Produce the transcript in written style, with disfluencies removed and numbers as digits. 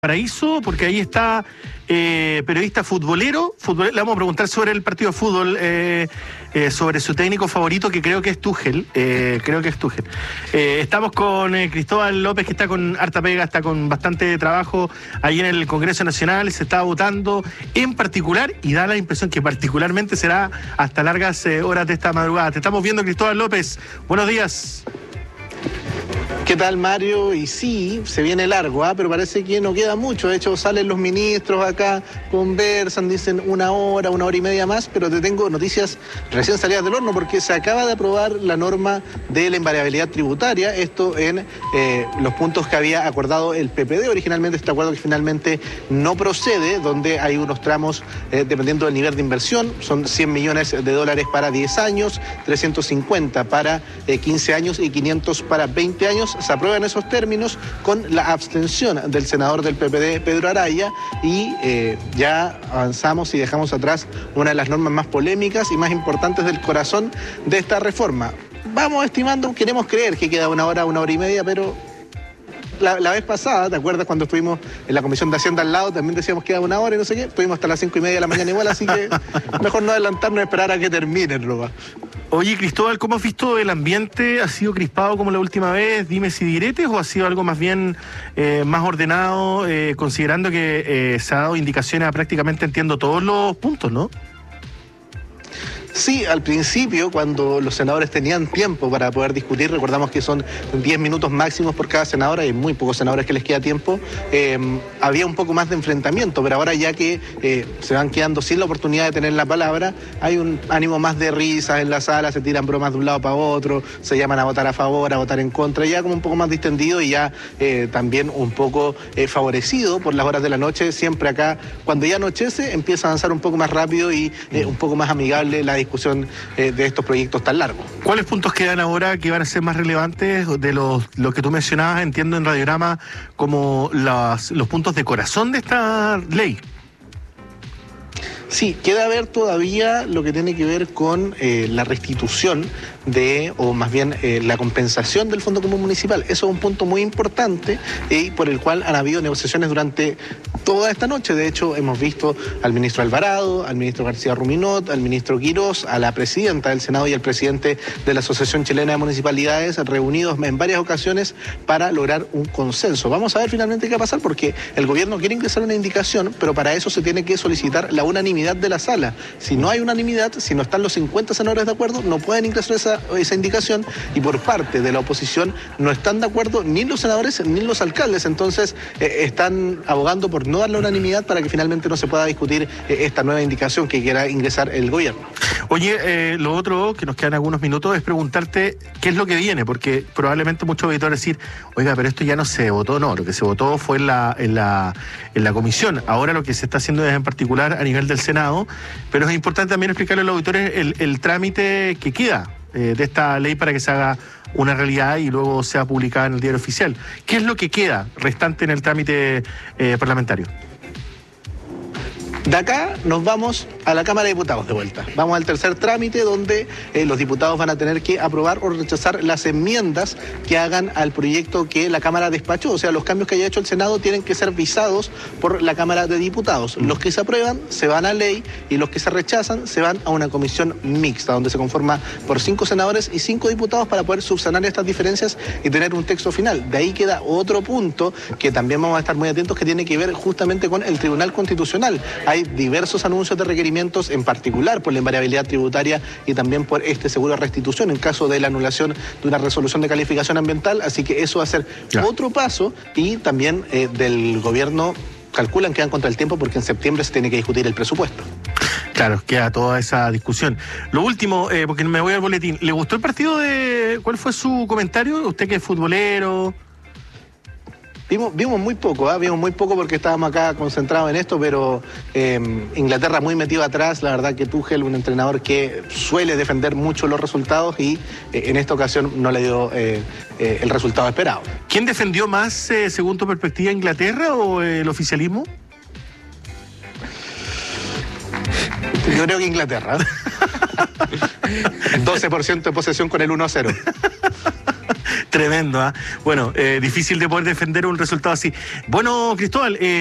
Paraíso, porque ahí está periodista futbolero. Le vamos a preguntar sobre el partido de fútbol, sobre su técnico favorito, que creo que es Tuchel. Estamos con Cristóbal López, que está con harta pega, está con bastante trabajo ahí en el Congreso Nacional. Se está votando en particular, y da la impresión que particularmente será hasta largas horas de esta madrugada. Te estamos viendo, Cristóbal López. Buenos días. ¿Qué tal, Mario? Y sí, se viene largo, pero parece que no queda mucho. De hecho, salen los ministros acá, conversan, dicen una hora y media más, pero te tengo noticias recién salidas del horno, porque se acaba de aprobar la norma de la invariabilidad tributaria, esto en los puntos que había acordado el PPD originalmente, este acuerdo que finalmente no procede, donde hay unos tramos, dependiendo del nivel de inversión, son 100 millones de dólares para 10 años, 350 para 15 años y 500 para 20 años. Se aprueban esos términos con la abstención del senador del PPD, Pedro Araya, y ya avanzamos y dejamos atrás una de las normas más polémicas y más importantes del corazón de esta reforma. Vamos estimando, queremos creer que queda una hora y media, pero la vez pasada, ¿te acuerdas cuando estuvimos en la Comisión de Hacienda al lado? También decíamos que queda una hora y no sé qué, estuvimos hasta las 5:30 de la mañana igual, así que mejor no adelantarnos y esperar a que termine, Roba. Oye, Cristóbal, ¿cómo has visto el ambiente? ¿Ha sido crispado como la última vez, dimes y diretes, o ha sido algo más bien más ordenado, considerando que se ha dado indicaciones a prácticamente, entiendo, todos los puntos, ¿no? Sí, al principio, cuando los senadores tenían tiempo para poder discutir, recordamos que son 10 minutos máximos por cada senador, hay muy pocos senadores que les queda tiempo, había un poco más de enfrentamiento, pero ahora ya que se van quedando sin la oportunidad de tener la palabra, hay un ánimo más de risas en la sala, se tiran bromas de un lado para otro, se llaman a votar a favor, a votar en contra, ya como un poco más distendido y ya también un poco favorecido por las horas de la noche. Siempre acá, cuando ya anochece, empieza a avanzar un poco más rápido y un poco más amigable la discusión de estos proyectos tan largos. ¿Cuáles puntos quedan ahora que van a ser más relevantes de los que tú mencionabas, entiendo, en Radiograma, como los puntos de corazón de esta ley? Sí, queda ver todavía lo que tiene que ver con la restitución o más bien la compensación del Fondo Común Municipal. Eso es un punto muy importante y por el cual han habido negociaciones durante toda esta noche. De hecho, hemos visto al ministro Alvarado, al ministro García Ruminot, al ministro Quirós, a la presidenta del Senado y al presidente de la Asociación Chilena de Municipalidades, reunidos en varias ocasiones para lograr un consenso. Vamos a ver finalmente qué va a pasar, porque el gobierno quiere ingresar una indicación, pero para eso se tiene que solicitar la unanimidad de la sala. Si no hay unanimidad, si no están los 50 senadores de acuerdo, no pueden ingresar esa indicación, y por parte de la oposición no están de acuerdo ni los senadores ni los alcaldes. Entonces están abogando por no dar la unanimidad para que finalmente no se pueda discutir esta nueva indicación que quiera ingresar el gobierno. Oye, lo otro, que nos quedan algunos minutos, es preguntarte qué es lo que viene, porque probablemente muchos auditores decir, oiga, pero esto ya no se votó. No, lo que se votó fue en la comisión. Ahora lo que se está haciendo es en particular a nivel del Senado, pero es importante también explicarle a los auditores el trámite que queda de esta ley para que se haga una realidad y luego sea publicada en el diario oficial. ¿Qué es lo que queda restante en el trámite parlamentario? De acá nos vamos a la Cámara de Diputados de vuelta. Vamos al tercer trámite, donde los diputados van a tener que aprobar o rechazar las enmiendas que hagan al proyecto que la Cámara despachó. O sea, los cambios que haya hecho el Senado tienen que ser visados por la Cámara de Diputados. Los que se aprueban se van a ley y los que se rechazan se van a una comisión mixta, donde se conforma por 5 senadores y 5 diputados para poder subsanar estas diferencias y tener un texto final. De ahí queda otro punto que también vamos a estar muy atentos, que tiene que ver justamente con el Tribunal Constitucional. Hay diversos anuncios de requerimientos, en particular por la invariabilidad tributaria y también por este seguro de restitución en caso de la anulación de una resolución de calificación ambiental. Así que eso va a ser otro paso, y también del gobierno calculan que van contra el tiempo, porque en septiembre se tiene que discutir el presupuesto. Claro, queda toda esa discusión. Lo último, porque me voy al boletín, ¿le gustó el partido ¿cuál fue su comentario? Usted que es futbolero. Vimos muy poco porque estábamos acá concentrados en esto, pero Inglaterra muy metido atrás. La verdad que Tuchel, un entrenador que suele defender mucho los resultados, y en esta ocasión no le dio el resultado esperado. ¿Quién defendió más, según tu perspectiva, Inglaterra o el oficialismo? Yo creo que Inglaterra. 12% de posesión con el 1-0. Tremendo, ¿ah? Bueno, difícil de poder defender un resultado así. Bueno, Cristóbal,